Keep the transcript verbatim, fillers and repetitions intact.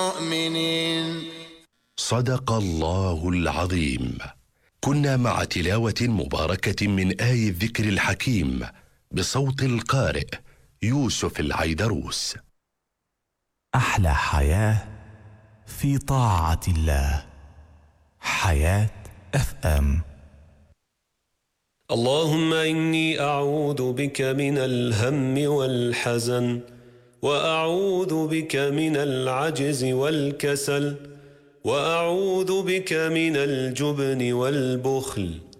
المؤمنين. صدق الله العظيم. كنا مع تلاوة مباركة من آي الذكر الحكيم بصوت القارئ يوسف العيدروس. أحلى حياة في طاعة الله. حياة اف ام. اللهم إني أعوذ بك من الهم والحزن، وأعوذ بك من العجز والكسل، وأعوذ بك من الجبن والبخل،